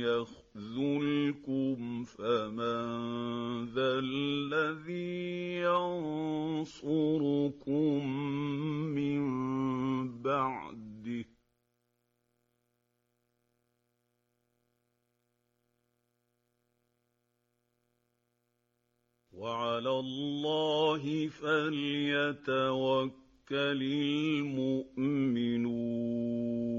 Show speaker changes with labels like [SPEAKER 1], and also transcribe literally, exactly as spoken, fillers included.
[SPEAKER 1] يَخْذُلْكُمْ فَمَن ذَا الَّذِي يَنصُرُكُم مِّن بَعْدِهِ ۗ وَعَلَى اللَّهِ فَلْيَتَوَكَّلِ الْمُؤْمِنُونَ